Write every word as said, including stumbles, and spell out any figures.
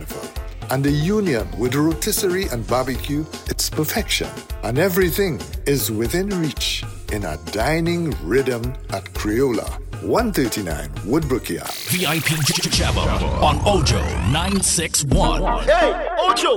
Jennifer. And the union with rotisserie and barbecue, it's perfection. And everything is within reach in a dining rhythm at Creola, one thirty-nine Woodbrook Yard. V I P Jabba on Ojo nine six one. Hey, Ocho!